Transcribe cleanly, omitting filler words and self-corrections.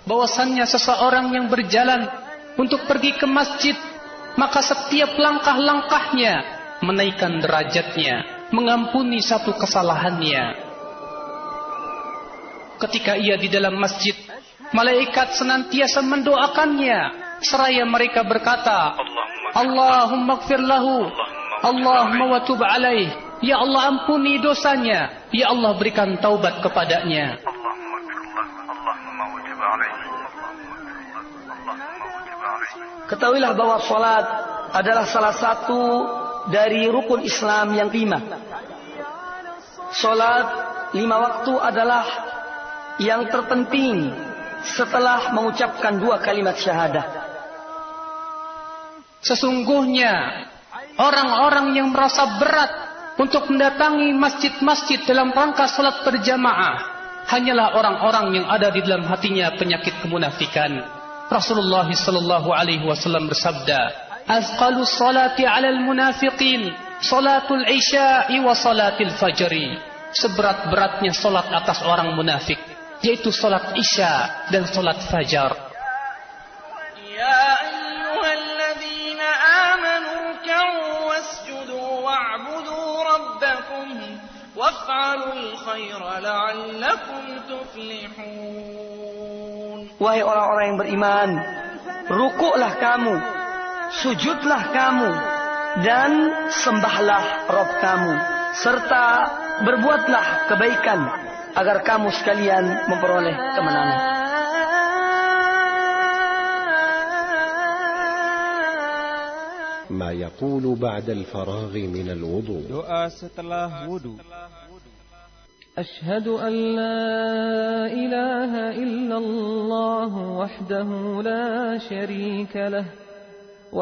bahwasannya seseorang yang berjalan untuk pergi ke masjid, maka setiap langkah-langkahnya menaikkan derajatnya, mengampuni satu kesalahannya. Ketika ia di dalam masjid, malaikat senantiasa mendoakannya, seraya mereka berkata, Allahumma gfir lahu, Allahumma watub alaih, ya Allah ampuni dosanya, ya Allah berikan taubat kepadanya. Ketahuilah bahwa salat adalah salah satu dari rukun Islam yang 5. Salat 5 waktu adalah yang terpenting setelah mengucapkan 2 kalimat syahadah. Sesungguhnya orang-orang yang merasa berat untuk mendatangi masjid-masjid dalam rangka salat berjamaah hanyalah orang-orang yang ada di dalam hatinya penyakit kemunafikan. Rasulullah sallallahu alaihi wasallam bersabda, "Azqalus salati 'alal munafiqin salatul isya'i wa salatil fajri." Seberat-beratnya salat atas orang munafik yaitu salat isya dan salat fajar. Ya ayyuhalladzina amanu ka'u wasjudu wa'budu rabbakum waf'alul khaira la'allakum tuflihun. Wahai orang-orang yang beriman, rukuklah kamu, sujudlah kamu, dan sembahlah Rabb kamu, serta berbuatlah kebaikan agar kamu sekalian memperoleh kemenangan. ما يقول بعد الفراغ من الوضوء. Doa setelah wudu. أشهد أن لا إله إلا الله وحده لا شريك له